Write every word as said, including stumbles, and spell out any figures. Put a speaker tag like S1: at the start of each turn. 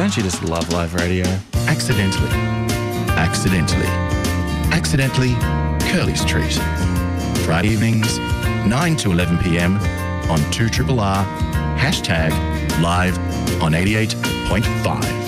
S1: Don't you just love live radio?
S2: Accidentally. Accidentally. Accidentally, Curly's Treat. Friday evenings, nine to eleven p.m. on two R R R, hashtag live on eighty-eight point five.